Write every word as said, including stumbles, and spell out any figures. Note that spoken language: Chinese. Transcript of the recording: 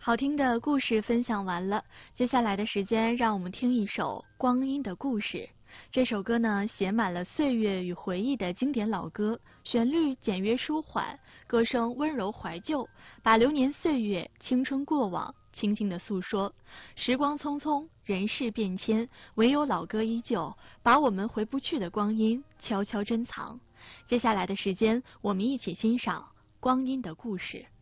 好听的故事分享完了，接下来的时间让我们听一首《光阴的故事》。这首歌呢，写满了岁月与回忆的经典老歌，旋律简约舒缓，歌声温柔怀旧，把流年岁月、青春过往轻轻地诉说。时光匆匆，人事变迁，唯有老歌依旧，把我们回不去的光阴悄悄珍藏。接下来的时间，我们一起欣赏《光阴的故事》。